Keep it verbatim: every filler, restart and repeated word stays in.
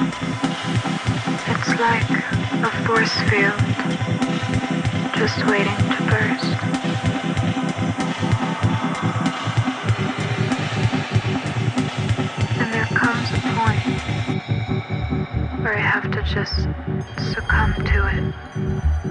It's like a force field just waiting to burst. And there comes a point where I have to just succumb to it.